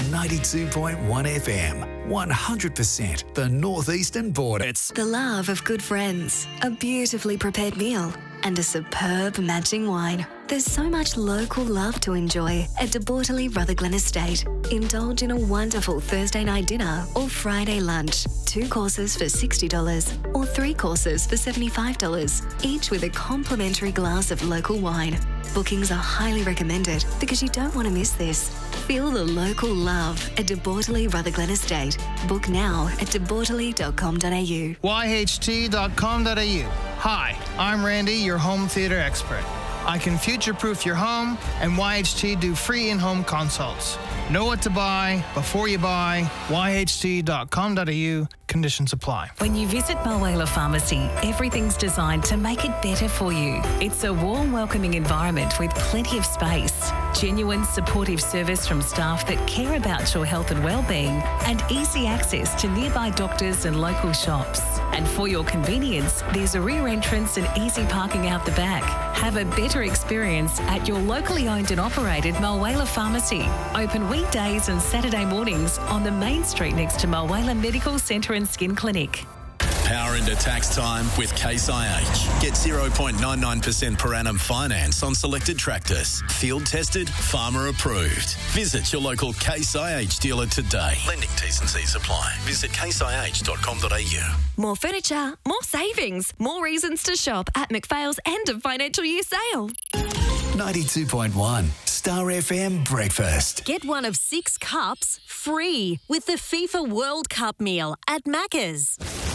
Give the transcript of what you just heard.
on 92.1 FM, 100% the northeastern border. It's The love of good friends, a beautifully prepared meal, and a superb matching wine. There's so much local love to enjoy at De Bortoli Rutherglen Estate. Indulge in a wonderful Thursday night dinner or Friday lunch. 2 courses for $60 or 3 courses for $75, each with a complimentary glass of local wine. Bookings are highly recommended because you don't want to miss this. Feel the local love at De Bortoli Rutherglen Estate. Book now at debortoli.com.au. YHT.com.au. Hi, I'm Randy, your home theatre expert. I can future-proof your home, and YHT do free in-home consults. Know what to buy before you buy. YHT.com.au. Conditions apply. When you visit Mulwala Pharmacy, everything's designed to make it better for you. It's a warm, welcoming environment with plenty of space, genuine supportive service from staff that care about your health and well-being, and easy access to nearby doctors and local shops. And for your convenience, there's a rear entrance and easy parking out the back. Have a better experience at your locally owned and operated Mulwala Pharmacy. Open weekdays and Saturday mornings on the main street next to Mulwala Medical Centre and Skin Clinic. Power into tax time with Case IH. Get 0.99% per annum finance on selected tractors. Field tested, farmer approved. Visit your local Case IH dealer today. Lending T's and C's apply. Visit caseih.com.au. More furniture, more savings, more reasons to shop at McPhail's end of financial year sale. 92.1 Star FM Breakfast. Get one of 6 cups free with the FIFA World Cup meal at Macca's.